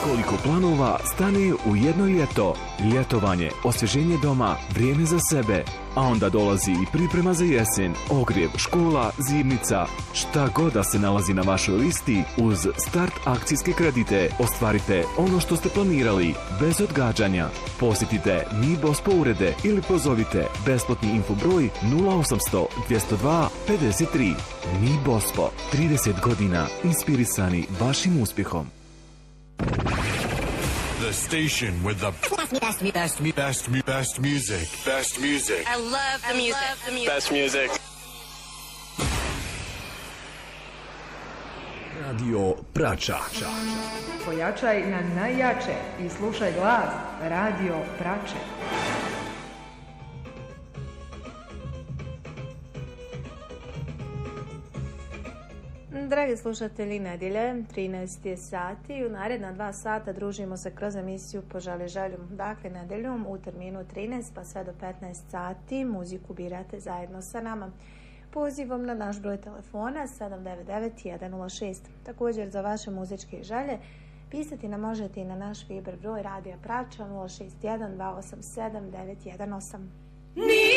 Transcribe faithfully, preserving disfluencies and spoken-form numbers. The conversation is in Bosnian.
Koliko planova stane u jedno ljeto. Ljetovanje, osvježenje doma, vrijeme za sebe. A onda dolazi i priprema za jesen, ogrjev, škola, zimnica. Šta god da se nalazi na vašoj listi, uz Start akcijske kredite ostvarite ono što ste planirali, bez odgađanja. Posjetite Mi Bospo urede ili pozovite besplatni info broj nula osamsto dvjesto dva pedeset tri. Mi Bospo, trideset godina inspirisani vašim uspjehom. The station with the best, best, best, best, best, best music. Best music. I love the music. Love the music. Best music. Radio Prača. Pojačaj na najjače i slušaj glas Radio Prače. Dragi slušatelji, nedjelje, trinaest je sati i u naredna dva sata družimo se kroz emisiju Poželi želju. Dakle, nedjeljom u terminu trinaest pa sve do petnaest sati muziku birate zajedno sa nama. Pozivom na naš broj telefona sedam devet devet jedan nula šest. Također za vaše muzičke želje pisati nam možete i na naš Viber broj Radija Prača nula šest jedan dva osam sedam devet jedan osam.